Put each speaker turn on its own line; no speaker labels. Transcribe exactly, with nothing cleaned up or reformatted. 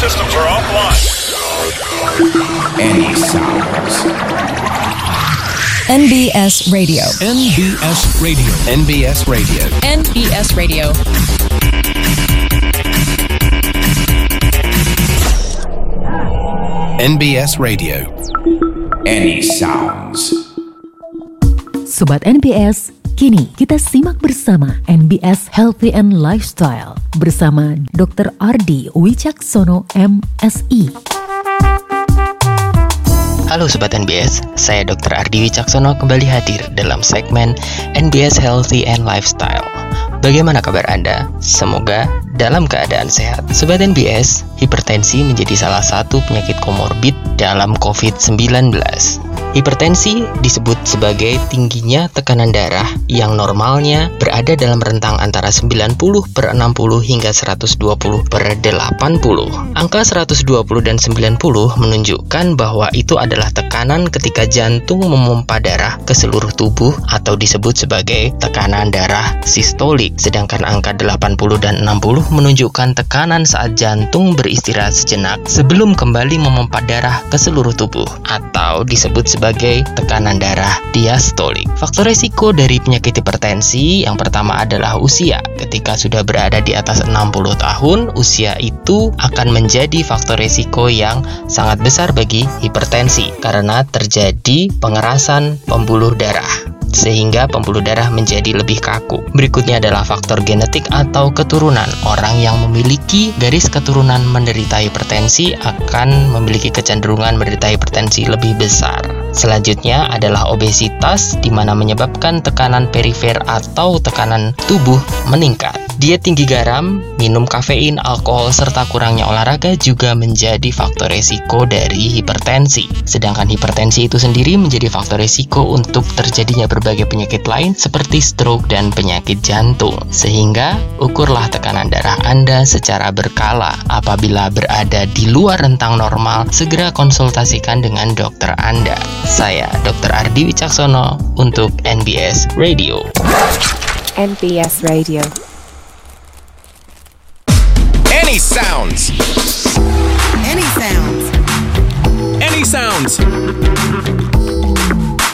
systems are offline.
Any sounds.
N B S Radio.
N B S Radio.
N B S Radio.
N B S Radio.
N B S Radio. Any sounds.
Sobat N B S, kini kita simak bersama N B S Healthy and Lifestyle bersama dokter Ardi Wicaksono M Si.
Halo Sobat N B S, saya dokter Ardi Wicaksono kembali hadir dalam segmen N B S Healthy and Lifestyle. Bagaimana kabar Anda? Semoga dalam keadaan sehat. Sobat N B S, hipertensi menjadi salah satu penyakit komorbid dalam covid sembilan belas. Hipertensi disebut sebagai tingginya tekanan darah yang normalnya berada dalam rentang antara sembilan puluh per enam puluh hingga seratus dua puluh per delapan puluh. Angka seratus dua puluh dan sembilan puluh menunjukkan bahwa itu adalah tekanan ketika jantung memompa darah ke seluruh tubuh atau disebut sebagai tekanan darah sistolik. Sedangkan angka delapan puluh dan enam puluh menunjukkan tekanan saat jantung beristirahat sejenak sebelum kembali memompa darah ke seluruh tubuh atau disebut sebagai sebagai tekanan darah diastolik. Faktor resiko dari penyakit hipertensi yang pertama adalah usia. Ketika sudah berada di atas enam puluh tahun, usia itu akan menjadi faktor resiko yang sangat besar bagi hipertensi karena terjadi pengerasan pembuluh darah sehingga pembuluh darah menjadi lebih kaku. Berikutnya adalah faktor genetik atau keturunan. Orang yang memiliki garis keturunan menderita hipertensi akan memiliki kecenderungan menderita hipertensi lebih besar. Selanjutnya adalah obesitas, di mana menyebabkan tekanan perifer atau tekanan tubuh meningkat. Diet tinggi garam, minum kafein, alkohol, serta kurangnya olahraga juga menjadi faktor resiko dari hipertensi. Sedangkan hipertensi itu sendiri menjadi faktor resiko untuk terjadinya berbagai penyakit lain seperti stroke dan penyakit jantung. Sehingga ukurlah tekanan darah Anda secara berkala. Apabila berada di luar rentang normal, segera konsultasikan dengan dokter Anda. Saya dokter Ardi Wicaksono untuk N B S Radio.
N B S Radio.
Any sounds.
Any sounds.
Any sounds.